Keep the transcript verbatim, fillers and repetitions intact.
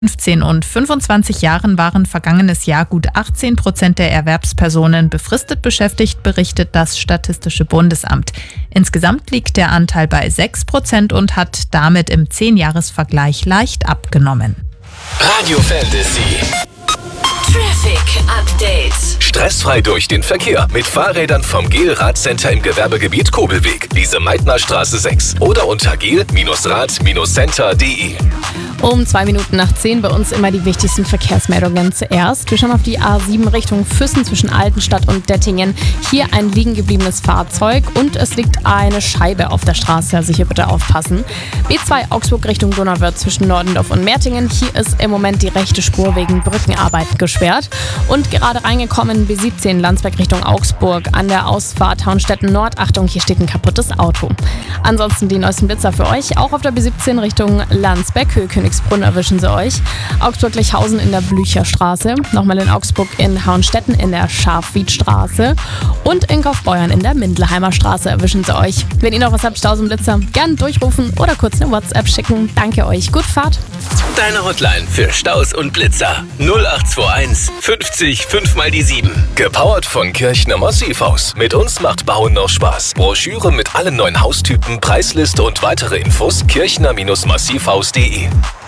fünfzehn und fünfundzwanzig Jahren waren vergangenes Jahr gut achtzehn Prozent der Erwerbspersonen befristet beschäftigt, berichtet das Statistische Bundesamt. Insgesamt liegt der Anteil bei sechs Prozent und hat damit im Zehn-Jahres-Vergleich leicht abgenommen. Radio Fantasy. Traffic Update. Stressfrei durch den Verkehr mit Fahrrädern vom Gel Radcenter im Gewerbegebiet Kobelweg, Lise-Meitner-Straße sechs oder unter gel Rad Center punkt de. Um zwei Minuten nach zehn bei uns immer die wichtigsten Verkehrsmeldungen zuerst. Wir schauen auf die A sieben Richtung Füssen zwischen Altenstadt und Dettingen. Hier ein liegen gebliebenes Fahrzeug und es liegt eine Scheibe auf der Straße, also hier bitte aufpassen. B zwei Augsburg Richtung Donauwörth zwischen Nordendorf und Mertingen. Hier ist im Moment die rechte Spur wegen Brückenarbeiten gesperrt. Und gerade reingekommen B siebzehn Landsberg Richtung Augsburg an der Ausfahrt Haunstetten Nord. Achtung, hier steht ein kaputtes Auto. Ansonsten die neuesten Blitzer für euch. Auch auf der B siebzehn Richtung Landsberg, Höhe Königsbrunn erwischen sie euch. Augsburg-Lechhausen in der Blücherstraße. Nochmal in Augsburg in Haunstetten in der Schafwiedstraße. Und in Kaufbeuern in der Mindelheimer Straße erwischen sie euch. Wenn ihr noch was habt, tausend Blitzer, gern durchrufen oder kurz eine WhatsApp schicken. Danke euch, gut Fahrt. Deine Hotline für Staus und Blitzer. null acht zwei eins fünfzig fünf mal die sieben. Gepowert von Kirchner Massivhaus. Mit uns macht Bauen noch Spaß. Broschüre mit allen neuen Haustypen, Preisliste und weitere Infos kirchner Massivhaus punkt de.